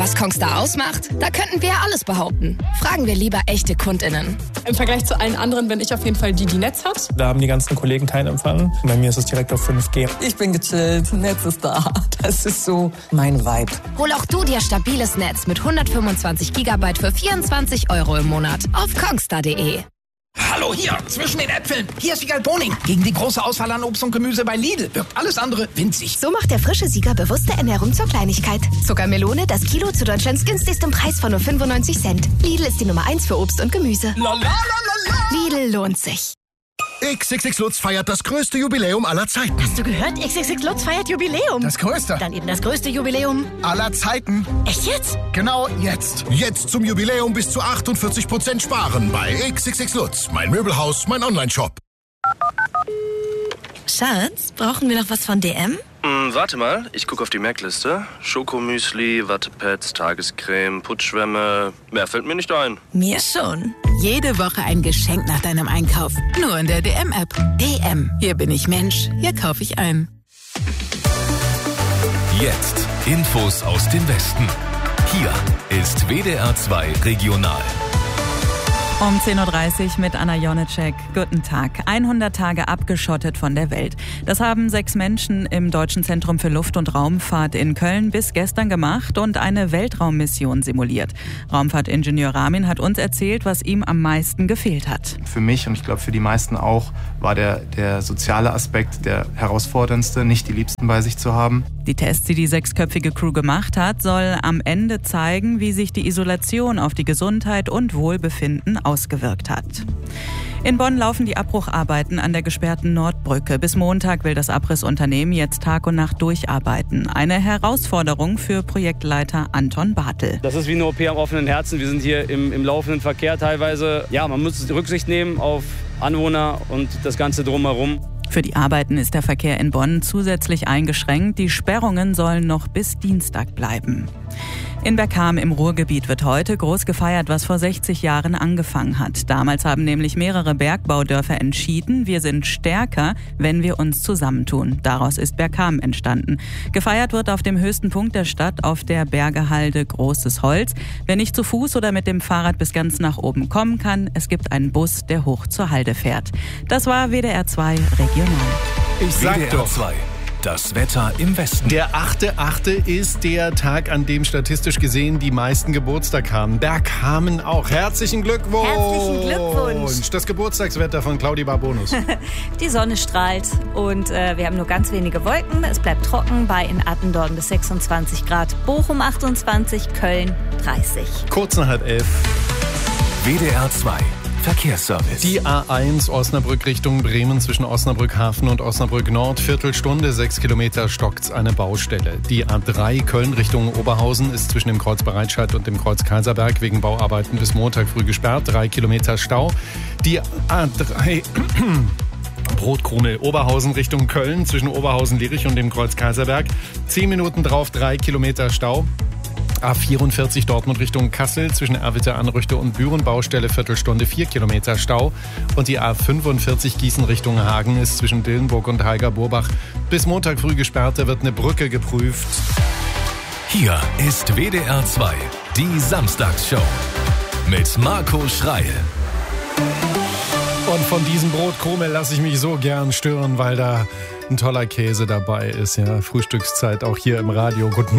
Was Kongstar ausmacht? Da könnten wir ja alles behaupten. Fragen wir lieber echte KundInnen. Im Vergleich zu allen anderen bin ich auf jeden Fall die Netz hat. Da haben die ganzen Kollegen keinen Empfang. Bei mir ist es direkt auf 5G. Ich bin gechillt, Netz ist da. Das ist so mein Vibe. Hol auch du dir stabiles Netz mit 125 GB für 24 € im Monat auf kongstar.de. Hallo hier, zwischen den Äpfeln. Hier ist Wiegald Boning. Gegen die große Auswahl an Obst und Gemüse bei Lidl wirkt alles andere winzig. So macht der frische Sieger bewusste Ernährung zur Kleinigkeit. Zuckermelone, das Kilo zu Deutschlands günstigstem Preis von nur 95 Cent. Lidl ist die Nummer 1 für Obst und Gemüse. Lidl lohnt sich. XXX Lutz feiert das größte Jubiläum aller Zeiten. Hast du gehört? XXX Lutz feiert Jubiläum. Das größte? Dann eben das größte Jubiläum aller Zeiten. Echt jetzt? Genau jetzt. Jetzt zum Jubiläum bis zu 48% sparen bei XXX Lutz. Mein Möbelhaus, mein Onlineshop. Schatz, brauchen wir noch was von DM? Warte mal, ich gucke auf die Merkliste. Schokomüsli, Wattepads, Tagescreme, Putzschwämme. Mehr fällt mir nicht ein. Mir schon. Jede Woche ein Geschenk nach deinem Einkauf. Nur in der DM-App. DM. Hier bin ich Mensch. Hier kaufe ich ein. Jetzt Infos aus dem Westen. Hier ist WDR 2 Regional. Um 10.30 Uhr mit Anna Jonitschek. Guten Tag. 100 Tage abgeschottet von der Welt. Das haben 6 Menschen im Deutschen Zentrum für Luft- und Raumfahrt in Köln bis gestern gemacht und eine Weltraummission simuliert. Raumfahrtingenieur Ramin hat uns erzählt, was ihm am meisten gefehlt hat. Für mich und ich glaube für die meisten auch war der soziale Aspekt der herausforderndste, nicht die Liebsten bei sich zu haben. Die Tests, die die 6-köpfige Crew gemacht hat, soll am Ende zeigen, wie sich die Isolation auf die Gesundheit und Wohlbefinden ausgewirkt hat. In Bonn laufen die Abbrucharbeiten an der gesperrten Nordbrücke. Bis Montag will das Abrissunternehmen jetzt Tag und Nacht durcharbeiten. Eine Herausforderung für Projektleiter Anton Bartel. Das ist wie eine OP am offenen Herzen. Wir sind hier im laufenden Verkehr teilweise. Ja, man muss Rücksicht nehmen auf Anwohner und das Ganze drumherum. Für die Arbeiten ist der Verkehr in Bonn zusätzlich eingeschränkt. Die Sperrungen sollen noch bis Dienstag bleiben. In Bergkamen im Ruhrgebiet wird heute groß gefeiert, was vor 60 Jahren angefangen hat. Damals haben nämlich mehrere Bergbaudörfer entschieden, wir sind stärker, wenn wir uns zusammentun. Daraus ist Bergkamen entstanden. Gefeiert wird auf dem höchsten Punkt der Stadt, auf der Bergehalde Großes Holz. Wer nicht zu Fuß oder mit dem Fahrrad bis ganz nach oben kommen kann, es gibt einen Bus, der hoch zur Halde fährt. Das war WDR 2 Regional. Ich sag WDR 2. Das Wetter im Westen. Der 8.8. ist der Tag, an dem statistisch gesehen die meisten Geburtstag haben. Bergkamen auch. Herzlichen Glückwunsch! Herzlichen Glückwunsch! Das Geburtstagswetter von Claudi Barbonus. Die Sonne strahlt und wir haben nur ganz wenige Wolken. Es bleibt trocken bei in Attendorn bis 26 Grad, Bochum 28, Köln 30. Kurz nach 10:30. WDR 2. Verkehrsservice. Die A1 Osnabrück Richtung Bremen zwischen Osnabrück Hafen und Osnabrück Nord. Viertelstunde, 6 Kilometer stockt's eine Baustelle. Die A3 Köln Richtung Oberhausen ist zwischen dem Kreuz Bereitscheid und dem Kreuz Kaiserberg wegen Bauarbeiten bis Montag früh gesperrt. 3 Kilometer Stau. Die A3 Brotkrume Oberhausen Richtung Köln zwischen Oberhausen-Lierich und dem Kreuz Kaiserberg. 10 Minuten drauf, 3 Kilometer Stau. A44 Dortmund Richtung Kassel zwischen Erwitte-Anrüchte und Büren, Baustelle Viertelstunde, 4 Kilometer Stau. Und die A45 Gießen Richtung Hagen ist zwischen Dillenburg und Heiger-Burbach bis Montag früh gesperrt. Da wird eine Brücke geprüft. Hier ist WDR 2, die Samstagsshow mit Marco Schreil. Und von diesem Brotkrume lasse ich mich so gern stören, weil da ein toller Käse dabei ist. Ja, Frühstückszeit auch hier im Radio. Guten